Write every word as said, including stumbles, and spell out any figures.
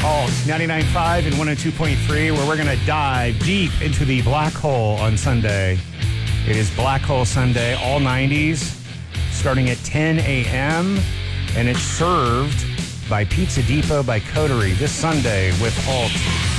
Alt ninety-nine point five and one oh two point three, where we're going to dive deep into the black hole on Sunday. It is Black Hole Sunday, all nineties, starting at ten a.m., and it's served by Pizza Depot by Coterie this Sunday with Alt.